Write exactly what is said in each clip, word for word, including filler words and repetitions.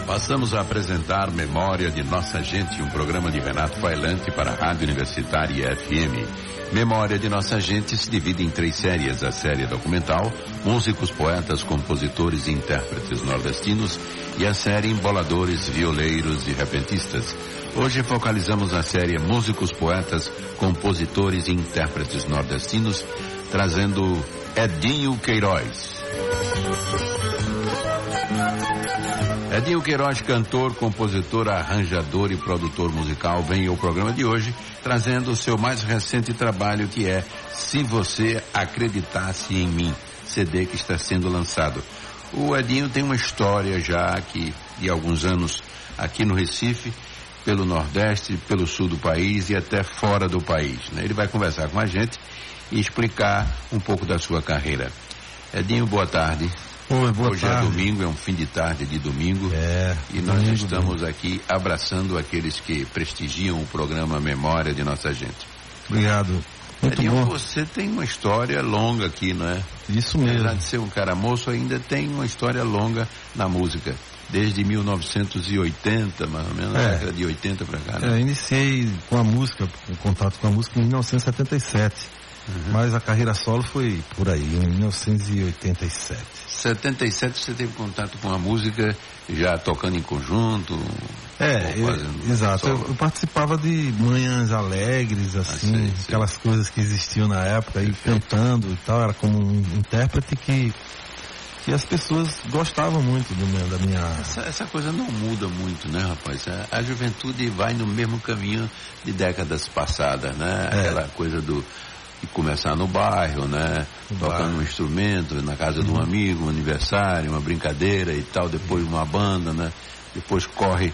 Passamos a apresentar Memória de Nossa Gente, um programa de Renato Failante para a Rádio Universitária F M. Memória de Nossa Gente se divide em três séries: a série documental, músicos, poetas, compositores e intérpretes nordestinos, e a série emboladores, violeiros e repentistas. Hoje focalizamos na série Músicos, Poetas, Compositores e Intérpretes Nordestinos, trazendo Edinho Queiroz. Edinho Queiroz, cantor, compositor, arranjador e produtor musical, vem ao programa de hoje trazendo o seu mais recente trabalho, que é Se Você Acreditasse em Mim, C D que está sendo lançado. O Edinho tem uma história já aqui de alguns anos aqui no Recife, pelo Nordeste, pelo Sul do país e até fora do país, né? Ele vai conversar com a gente e explicar um pouco da sua carreira. Edinho, boa tarde. Oi, boa Hoje tarde. é domingo, é um fim de tarde de domingo. É, e nós domingo, estamos domingo. aqui abraçando aqueles que prestigiam o programa Memória de Nossa Gente. Obrigado. Muito Edinho, bom. você tem uma história longa aqui, não é? Isso mesmo. Apesar de ser um cara moço, ainda tem uma história longa na música. Desde mil novecentos e oitenta, mais ou menos, É. na década de oitenta para cá, né? É, eu iniciei com a música, o contato com a música em mil novecentos e setenta e sete. Uhum. Mas a carreira solo foi por aí, em mil novecentos e oitenta e sete. setenta e sete você teve contato com a música, já tocando em conjunto? É, eu, exato. Eu, eu participava de manhãs alegres, assim, ah, sim, sim. aquelas coisas que existiam na época, aí cantando e tal, era como um intérprete que, que as pessoas gostavam muito do meu, da minha... Essa, essa coisa não muda muito, né, rapaz? A, a juventude vai no mesmo caminho de décadas passadas, né? É. Aquela coisa do... de começar no bairro, né? No Tocando bairro. um instrumento na casa de um amigo, um aniversário, uma brincadeira e tal, depois uma banda, né? Depois corre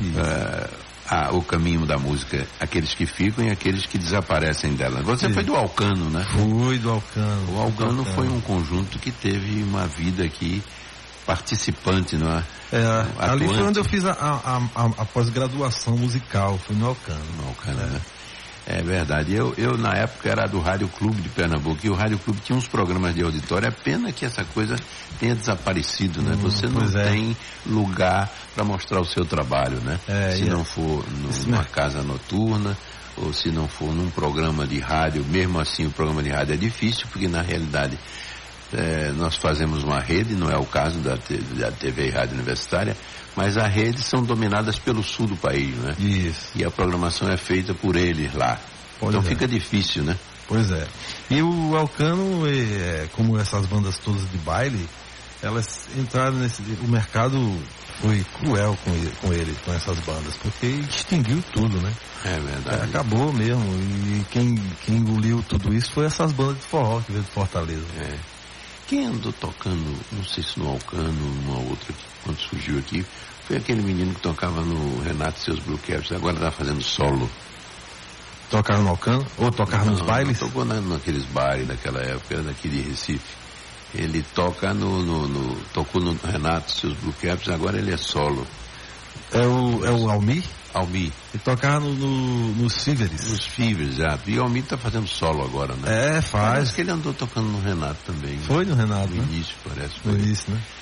uh, a, o caminho da música, aqueles que ficam e aqueles que desaparecem dela. Você Sim. foi do Alcano, né? Fui do Alcano. O Alcano do foi um conjunto que teve uma vida aqui participante, não é? É, ali Atuante. foi onde eu fiz a, a, a, a pós-graduação musical, fui no Alcano. No Alcano, é. né? É verdade. Eu, eu, na época, era do Rádio Clube de Pernambuco, e o Rádio Clube tinha uns programas de auditório. É pena que essa coisa tenha desaparecido, né? Hum, Você não é. tem lugar para mostrar o seu trabalho, né? É, se é. não for no, numa casa noturna, ou se não for num programa de rádio. Mesmo assim, o programa de rádio é difícil, porque, na realidade, é, nós fazemos uma rede, não é o caso da, da T V e Rádio Universitária, mas as redes são dominadas pelo sul do país, né? Isso. E a programação é feita por eles lá. Pois então é. fica difícil, né? Pois é. E o Alcano, é, como essas bandas todas de baile, elas entraram nesse... O mercado foi cruel com ele, com ele, com essas bandas, porque extinguiu tudo, né? É verdade. É, acabou mesmo. E quem, quem engoliu tudo isso foi essas bandas de forró que veio de Fortaleza. É. Quem andou tocando, não sei se no Alcano, numa outra, quando surgiu aqui, foi aquele menino que tocava no Renato e seus Blue Caps, agora está fazendo solo. Tocaram no Alcano? Ou tocaram Não, nos bailes? Tocou na, naqueles bailes daquela época, era daqui de Recife. Ele toca no, no, no tocou no Renato e seus Blue Caps, agora ele é solo. É o, é o Almir? Almir. Ele tocava no, no, nos Fíveres. Nos Fíveres, exato. E o Almir está fazendo solo agora, né? É, faz. Parece que ele andou tocando no Renato também. Foi no Renato, No né? início, parece. No Foi. início, né?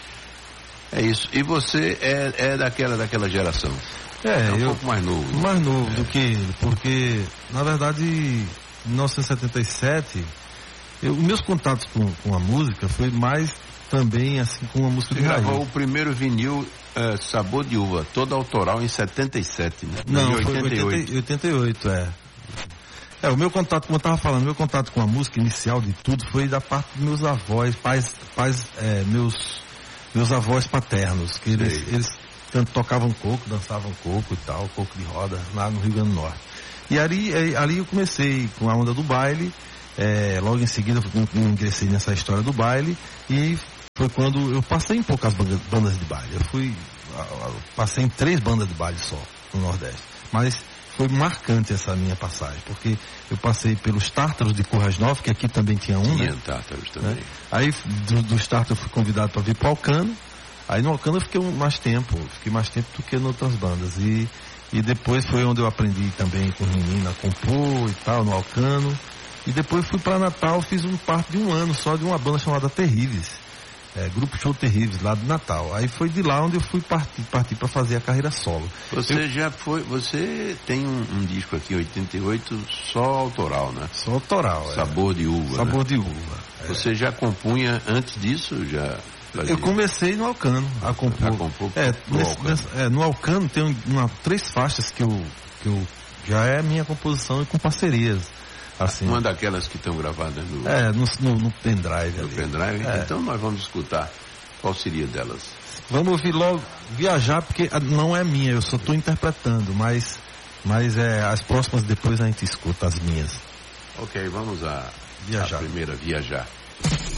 É isso. E você é, é daquela, daquela geração? É, É um eu... pouco mais novo. Mais novo É. do que ele, porque, na verdade, em mil novecentos e setenta e sete, eu, meus contatos com, com a música foi mais também, assim, com a música Você de gravou raiz. o primeiro vinil é, Sabor de Uva, todo autoral, em setenta e sete, né? Não, em foi oitenta e oito. oitenta, oitenta e oito, é. É, o meu contato, como eu estava falando, meu contato com a música inicial de tudo foi da parte dos meus avós, pais, pais é, meus, meus avós paternos, que eles, Sei. eles tanto tocavam coco, dançavam coco e tal, coco de roda, lá no Rio Grande do Norte. E ali, é, ali eu comecei com a onda do baile, é, logo em seguida eu, eu ingressei nessa história do baile, e foi quando eu passei em poucas bandas, bandas de baile. Eu fui, eu passei em três bandas de baile só, no Nordeste. Mas foi marcante essa minha passagem, porque eu passei pelos Tártaros de Currais Novas, que aqui também tinha um, Tinha né? Tártaros também. Né? Aí do, dos Tártaros eu fui convidado para vir para o Alcano. Aí no Alcano eu fiquei mais tempo, fiquei mais tempo do que em outras bandas. E, e depois foi onde eu aprendi também com os meninos a compor e tal, no Alcano. E depois fui para Natal, fiz um parte de um ano só de uma banda chamada Terríveis. É, Grupo Show Terríveis, lá de Natal. Aí foi de lá onde eu fui partir, partir para fazer a carreira solo. Você eu... já foi, você tem um, um disco aqui, oitenta e oito, só autoral, né? Só autoral, Sabor é. de Uva, Sabor né? de Uva. É. Você já compunha antes disso? Já fazia? Eu comecei no Alcano a compor. A compor é, no, nesse, Alcano. Nesse, é, no Alcano tem uma, três faixas que eu, que eu já é minha composição e com parcerias. Assim. Uma daquelas que estão gravadas no... É, no, no, no pendrive. No ali. pendrive? É. Então nós vamos escutar. Qual seria delas? Vamos ouvir logo Viajar, porque não é minha, eu só estou interpretando, mas, mas é, as próximas depois a gente escuta as minhas. Ok, vamos a, Viajar. a primeira, Viajar.